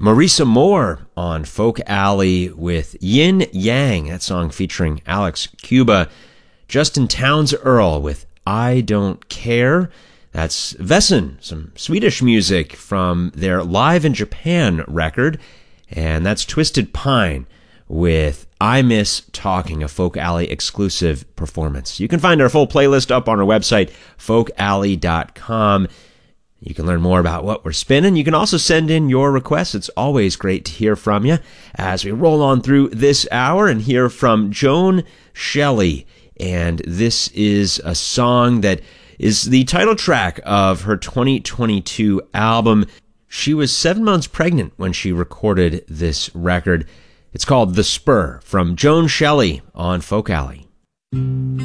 Marisa Moore on Folk Alley with Yin Yang, that song featuring Alex Cuba. Justin Townes Earl with I Don't Care. That's Vesson, some Swedish music from their Live in Japan record. And that's Twisted Pine with I Miss Talking, a Folk Alley exclusive performance. You can find our full playlist up on our website, folkalley.com. You can learn more about what we're spinning. You can also send in your requests. It's always great to hear from you as we roll on through this hour and hear from Joan Shelley. And this is a song that is the title track of her 2022 album. She was 7 months pregnant when she recorded this record. It's called The Spur from Joan Shelley on Folk Alley.